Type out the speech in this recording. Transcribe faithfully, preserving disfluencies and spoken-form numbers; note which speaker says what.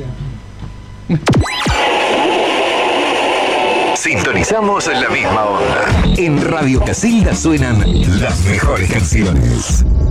Speaker 1: Sintonizamos la misma onda. En Radio Casilda suenan las mejores canciones.